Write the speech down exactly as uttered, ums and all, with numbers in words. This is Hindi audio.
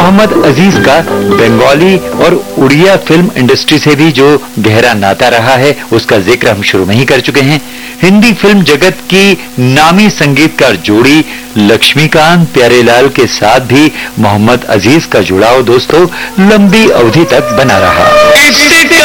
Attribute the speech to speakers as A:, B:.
A: मोहम्मद अजीज का बंगाली और उड़िया फिल्म इंडस्ट्री से भी जो गहरा नाता रहा है उसका जिक्र हम शुरू में ही कर चुके हैं। हिंदी फिल्म जगत की नामी संगीतकार जोड़ी लक्ष्मीकांत प्यारेलाल के साथ भी मोहम्मद अजीज का जुड़ाव दोस्तों लंबी अवधि तक बना रहा।